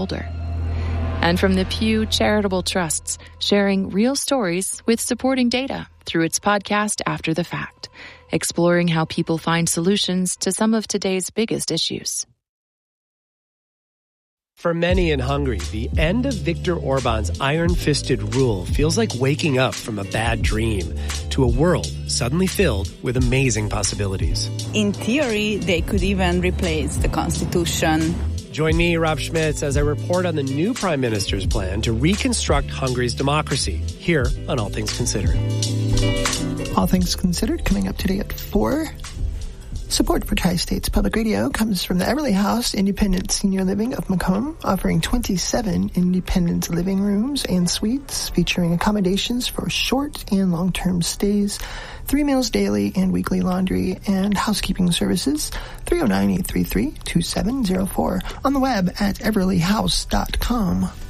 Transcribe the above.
shoulder. And from the Pew Charitable Trusts, sharing real stories with supporting data through its podcast After the Fact, exploring how people find solutions to some of today's biggest issues. For many in Hungary, the end of Viktor Orban's iron-fisted rule feels like waking up from a bad dream to a world suddenly filled with amazing possibilities. In theory, they could even replace the constitution. Join me, Rob Schmitz, as I report on the new Prime Minister's plan to reconstruct Hungary's democracy, here on All Things Considered. All Things Considered, coming up today at 4. Support for Tri-States Public Radio comes from the Everly House Independent Senior Living of Macomb, offering 27 independent living rooms and suites featuring accommodations for short and long-term stays, 3 meals daily and weekly laundry, and housekeeping services. 309-833-2704 on the web at everlyhouse.com.